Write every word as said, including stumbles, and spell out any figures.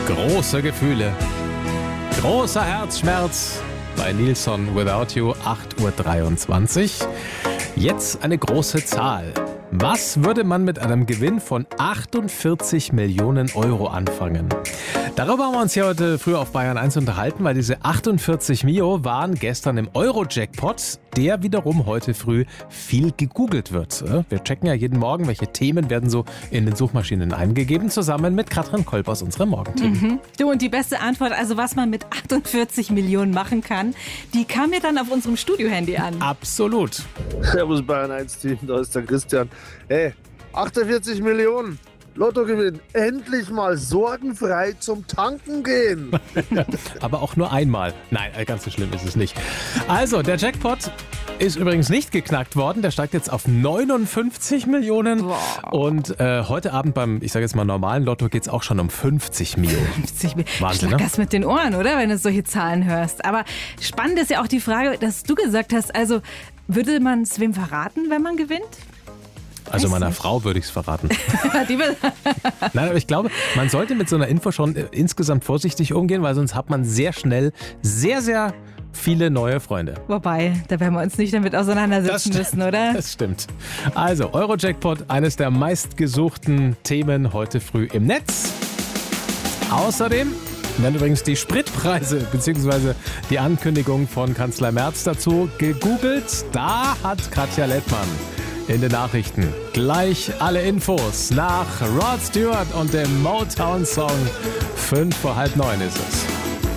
Große Gefühle, großer Herzschmerz bei Nilsson Without You, acht Uhr dreiundzwanzig. Jetzt eine große Zahl. Was würde man mit einem Gewinn von achtundvierzig Millionen Euro anfangen? Darüber haben wir uns hier heute früh auf Bayern eins unterhalten, weil diese achtundvierzig Mio waren gestern im Euro-Jackpot, der wiederum heute früh viel gegoogelt wird. Wir checken ja jeden Morgen, welche Themen werden so in den Suchmaschinen eingegeben, zusammen mit Katrin Kolb aus unserem Morgenteam. Mhm. Du, und die beste Antwort, also was man mit achtundvierzig Millionen machen kann, die kam mir dann auf unserem Studio-Handy an. Absolut. Servus Bayern eins Team, da ist der Christian. Hey, achtundvierzig Millionen. Lottogewinn. Endlich mal sorgenfrei zum Tanken gehen. Aber auch nur einmal. Nein, ganz so schlimm ist es nicht. Also, der Jackpot ist übrigens nicht geknackt worden. Der steigt jetzt auf neunundfünfzig Millionen. Wow. Und äh, heute Abend beim, ich sage jetzt mal, normalen Lotto geht es auch schon um fünfzig Millionen. fünfzig Millionen. Wahnsinn, Schlag ne? das mit den Ohren, oder? Wenn du solche Zahlen hörst. Aber spannend ist ja auch die Frage, dass du gesagt hast, also würde man es wem verraten, wenn man gewinnt? Also Weiß meiner nicht. Frau würde ich es verraten. Die will Nein, aber ich glaube, man sollte mit so einer Info schon äh, insgesamt vorsichtig umgehen, weil sonst hat man sehr schnell sehr, sehr viele neue Freunde. Wobei, da werden wir uns nicht damit auseinandersetzen Das müssen, oder? Das stimmt. Also, Euro-Jackpot, eines der meistgesuchten Themen heute früh im Netz. Außerdem werden übrigens die Spritpreise bzw. die Ankündigung von Kanzler Merz dazu gegoogelt. Da hat Katja Lettmann in den Nachrichten gleich alle Infos nach Rod Stewart und dem Motown-Song. Fünf vor halb neun ist es.